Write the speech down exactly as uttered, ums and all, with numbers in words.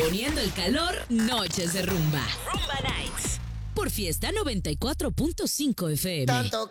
Poniendo el calor, noches de rumba. Rumba Nights. Por Fiesta noventa y cuatro punto cinco F M. Tanto